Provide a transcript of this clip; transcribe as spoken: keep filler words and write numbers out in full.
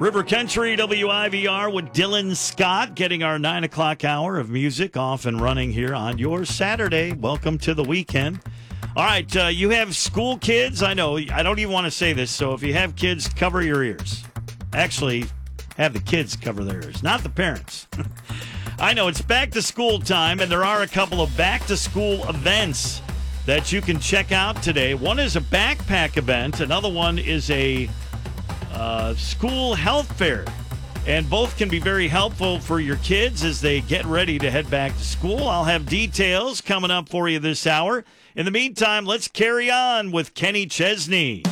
River Country W I V R with Dylan Scott, getting our nine o'clock hour of music off and running here on your Saturday. Welcome to the weekend. All right, uh, you have school kids. I know, I don't even want to say this, so if you have kids, cover your ears. Actually, have the kids cover their ears, not the parents. I know, it's back to school time, and there are a couple of back-to-school events that you can check out today. One is a backpack event. Another one is a uh, school health fair. And both can be very helpful for your kids as they get ready to head back to school. I'll have details coming up for you this hour. In the meantime, let's carry on with Kenny Chesney.